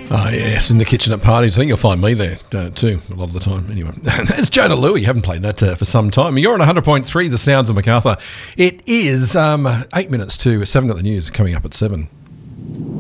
Oh, yes, in the kitchen at parties. I think you'll find me there too, a lot of the time. Anyway, it's Jonah Louie. Haven't played that for some time. You're on 100.3, The Sounds of Macarthur. It is 8 minutes to 7. Got the news coming up at 7.